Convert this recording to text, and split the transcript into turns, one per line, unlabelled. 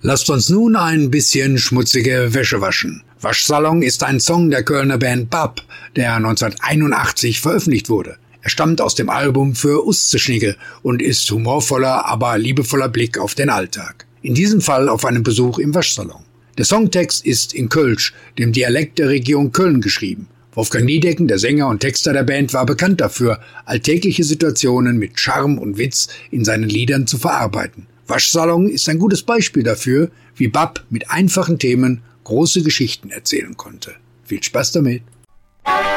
Lasst uns nun ein bisschen schmutzige Wäsche waschen. Waschsalon ist ein Song der Kölner Band BAP, der 1981 veröffentlicht wurde. Er stammt aus dem Album Für Uszschnigge und ist humorvoller, aber liebevoller Blick auf den Alltag. In diesem Fall auf einen Besuch im Waschsalon. Der Songtext ist in Kölsch, dem Dialekt der Region Köln, geschrieben. Wolfgang Niedecken, der Sänger und Texter der Band, war bekannt dafür, alltägliche Situationen mit Charme und Witz in seinen Liedern zu verarbeiten. Waschsalon ist ein gutes Beispiel dafür, wie BAP mit einfachen Themen große Geschichten erzählen konnte. Viel Spaß damit!